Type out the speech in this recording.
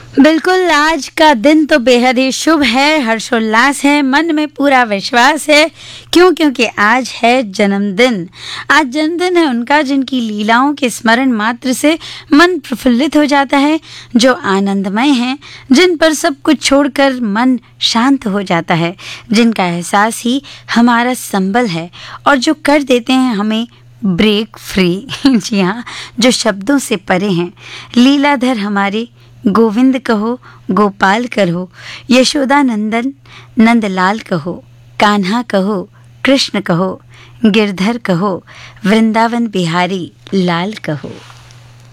बिल्कुल, आज का दिन तो बेहद ही शुभ है, हर्षोल्लास है, मन में पूरा विश्वास है। क्यों? क्योंकि आज है जन्मदिन। आज जन्मदिन है उनका जिनकी लीलाओं के स्मरण मात्र से मन प्रफुल्लित हो जाता है, जो आनंदमय हैं, जिन पर सब कुछ छोड़कर मन शांत हो जाता है, जिनका एहसास ही हमारा संबल है और जो कर देते हैं हमें ब्रेक फ्री। जी हाँ, जो शब्दों से परे हैं। लीलाधर हमारे गोविंद कहो, गोपाल कहो, यशोदा नंदन नंदलाल कहो, कान्हा कहो, कृष्ण कहो, गिरधर कहो, वृंदावन बिहारी लाल कहो।